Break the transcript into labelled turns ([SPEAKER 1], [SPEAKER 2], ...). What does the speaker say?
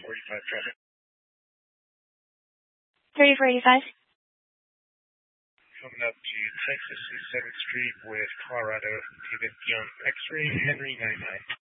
[SPEAKER 1] 345 traffic.
[SPEAKER 2] 345.
[SPEAKER 1] Coming up to Texas 7th Street with Colorado, David Young, X-ray, Henry 99.